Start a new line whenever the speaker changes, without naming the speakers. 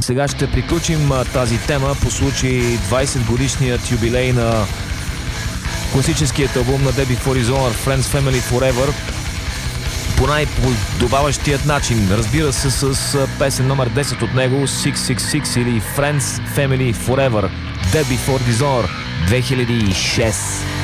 Сега ще приключим тази тема по случай 20 годишният юбилей на класическият албум на Debbie for Dishonor Friends Family Forever по най-подобаващият начин. Разбира се, с песен номер 10 от него, 666 или Friends Family Forever, Debbie for Dishonor 2006.